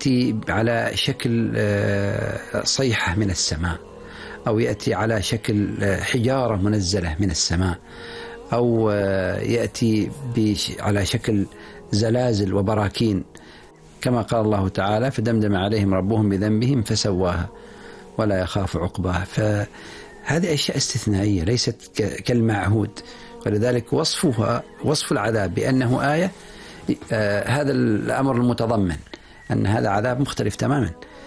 يأتي على شكل صيحة من السماء، أو يأتي على شكل حجارة منزلة من السماء، أو يأتي على شكل زلازل وبراكين، كما قال الله تعالى: فدمدم عليهم ربهم بذنبهم فسواها ولا يخاف عقباها. فهذه أشياء استثنائية ليست كالمعهود، ولذلك وصف العذاب بأنه آية، هذا الأمر المتضمن أن هذا عذاب مختلف تماما.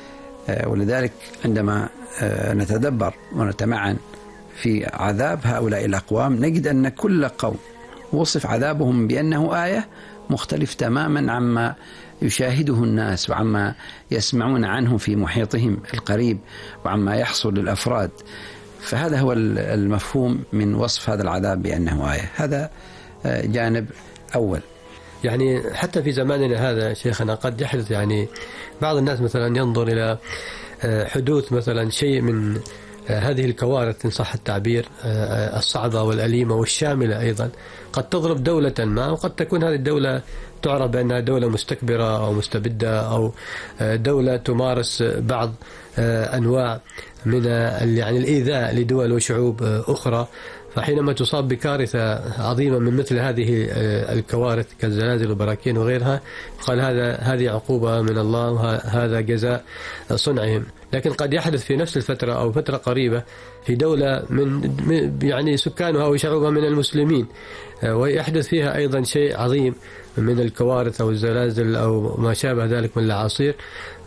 ولذلك عندما نتدبر ونتمعن في عذاب هؤلاء الأقوام نجد أن كل قوم وصف عذابهم بأنه آية مختلف تماما عما يشاهده الناس وعما يسمعون عنه في محيطهم القريب وعما يحصل للأفراد. فهذا هو المفهوم من وصف هذا العذاب بأنه آية. هذا جانب أول. يعني حتى في زماننا هذا شيخنا قد يحدث يعني بعض الناس مثلا ينظر إلى حدوث مثلا شيء من هذه الكوارث إن صح التعبير الصعبة والأليمة والشاملة أيضا، قد تضرب دولة ما، وقد تكون هذه الدولة تعرف بأنها دولة مستكبرة أو مستبدة أو دولة تمارس بعض أنواع من يعني الإيذاء لدول وشعوب أخرى. فحينما تصاب بكارثة عظيمة من مثل هذه الكوارث كالزلازل والبراكين وغيرها، قال هذه عقوبة من الله وهذا جزاء صنعهم. لكن قد يحدث في نفس الفترة أو فترة قريبة في دولة من يعني سكانها وشعوبها من المسلمين، ويحدث فيها أيضا شيء عظيم من الكوارث أو الزلازل أو ما شابه ذلك من الأعاصير،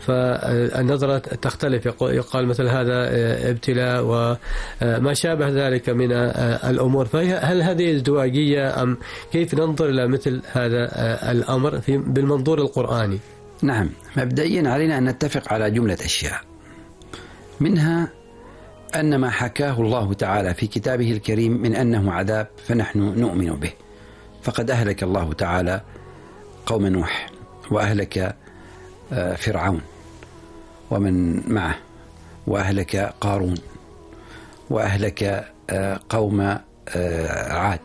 فالنظرة تختلف. يقال مثلا هذا ابتلاء وما شابه ذلك من الأمور. فهل هذه ازدواجية أم كيف ننظر إلى مثل هذا الأمر بالمنظور القرآني؟ نعم، مبدئيا علينا أن نتفق على جملة أشياء، منها أن ما حكاه الله تعالى في كتابه الكريم من أنه عذاب فنحن نؤمن به. فقد أهلك الله تعالى قوم نوح، وأهلك فرعون ومن معه، وأهلك قارون، وأهلك قوم عاد،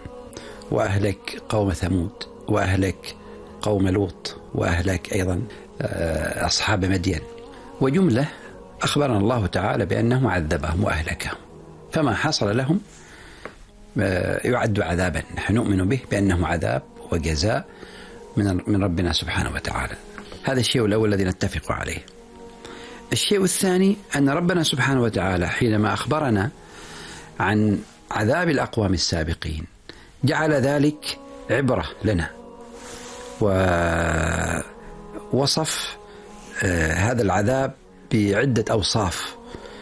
وأهلك قوم ثمود، وأهلك قوم لوط، وأهلك أيضا أصحاب مدين. وجملة أخبرنا الله تعالى بأنه عذبهم وأهلكهم، فما حصل لهم يعد عذابا، نحن نؤمن به بأنه عذاب وجزاء من ربنا سبحانه وتعالى. هذا الشيء الأول الذي نتفق عليه. الشيء الثاني أن ربنا سبحانه وتعالى حينما أخبرنا عن عذاب الأقوام السابقين جعل ذلك عبرة لنا، ووصف هذا العذاب بعدة أوصاف،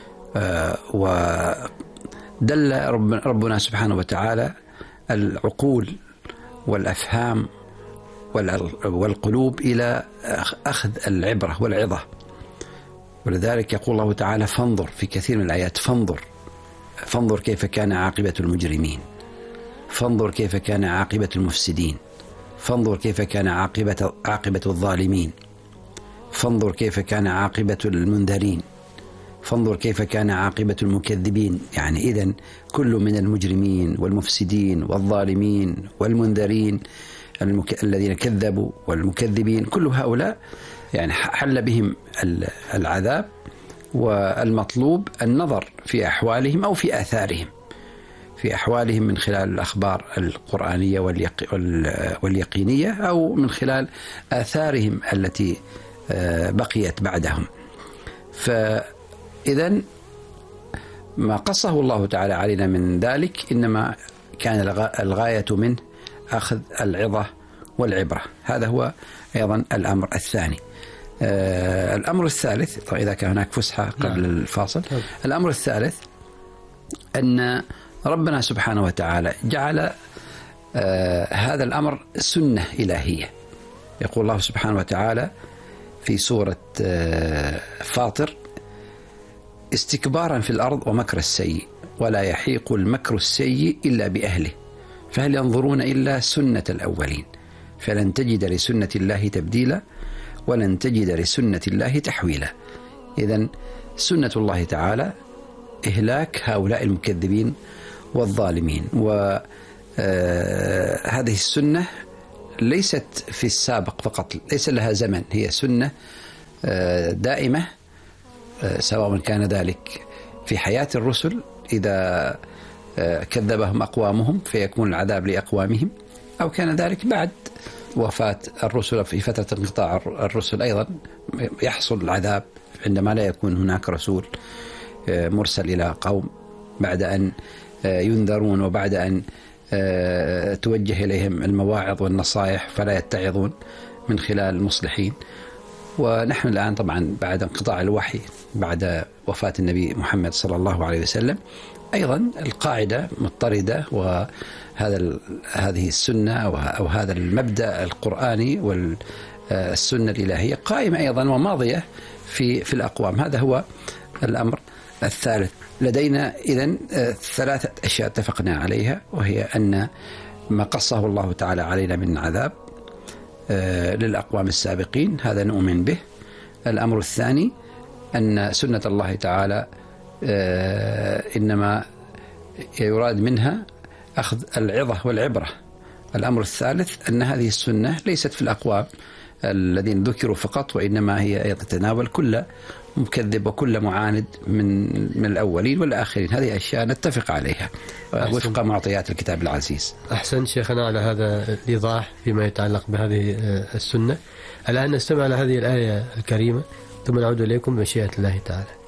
ودل ربنا سبحانه وتعالى العقول والأفهام والقلوب إلى أخذ العبرة والعظة. ولذلك يقول الله تعالى: فانظر، في كثير من الآيات فانظر كيف كان عاقبة المجرمين، فانظر كيف كان عاقبة المفسدين، فانظر كيف كان عاقبة الظالمين، فانظر كيف كان عاقبة المنذرين، فانظر كيف كان عاقبة المكذبين. يعني إذن كل من المجرمين والمفسدين والظالمين والمنذرين الذين كذبوا والمكذبين، كل هؤلاء يعني حل بهم العذاب، والمطلوب النظر في أحوالهم أو في آثارهم، في أحوالهم من خلال الأخبار القرآنية واليقينية، أو من خلال آثارهم التي بقيت بعدهم. فإذن ما قصه الله تعالى علينا من ذلك إنما كان الغاية منه أخذ العظة والعبرة. هذا هو أيضا الأمر الثاني. الأمر الثالث، طيب إذا كان هناك فسحة قبل الفاصل، الأمر الثالث أن ربنا سبحانه وتعالى جعل هذا الأمر سنة إلهية. يقول الله سبحانه وتعالى في سورة فاطر: استكبارا في الأرض ومكر السيء ولا يحيق المكر السيء إلا بأهله فهل ينظرون إلا سنة الأولين فلن تجد لسنة الله تبديلا ولن تجد لسنة الله تحويلا. إذن سنة الله تعالى إهلاك هؤلاء المكذبين والظالمين، وهذه السنة ليست في السابق فقط، ليس لها زمن، هي سنة دائمة، سواء كان ذلك في حياة الرسل إذا كذبهم أقوامهم فيكون العذاب لأقوامهم، أو كان ذلك بعد وفاة الرسل في فترة انقطاع الرسل أيضا يحصل العذاب عندما لا يكون هناك رسول مرسل إلى قوم بعد أن ينذرون وبعد أن توجه إليهم المواعظ والنصائح فلا يتعظون من خلال المصلحين. ونحن الآن طبعا بعد انقطاع الوحي بعد وفاة النبي محمد صلى الله عليه وسلم أيضا القاعدة مضطردة، هذه السنة أو هذا المبدأ القرآني والسنة الإلهية قائمة أيضا وماضية في الأقوام. هذا هو الأمر الثالث لدينا. إذن 3 أشياء اتفقنا عليها، وهي أن ما قصه الله تعالى علينا من عذاب للأقوام السابقين هذا نؤمن به. الأمر الثاني أن سنة الله تعالى إنما يراد منها أخذ العظة والعبرة. الأمر الثالث أن هذه السنة ليست في الأقوام الذين ذكروا فقط، وإنما هي تتناول كل مكذب وكل معاند من الأولين والآخرين. هذه أشياء نتفق عليها وفق معطيات الكتاب العزيز. أحسن شيخنا على هذا الإيضاح فيما يتعلق بهذه السنة. الآن نستمع على هذه الآية الكريمة ثم نعود إليكم بمشيئة الله تعالى.